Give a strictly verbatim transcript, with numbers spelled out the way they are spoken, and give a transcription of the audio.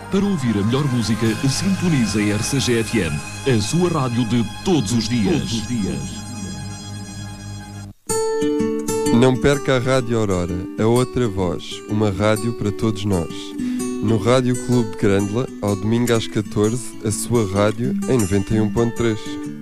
Para ouvir a melhor música, sintonize a R C G F M, a sua rádio de todos os dias. Todos os dias. Não perca a Rádio Aurora, a outra voz, uma rádio para todos nós. No Rádio Clube de Grândola, ao domingo às catorze, a sua rádio em noventa e um ponto três.